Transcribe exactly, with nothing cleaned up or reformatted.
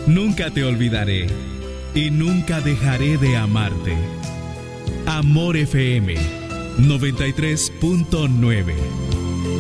Nunca te olvidaré y nunca dejaré de amarte. Amor F M noventa y tres punto nueve.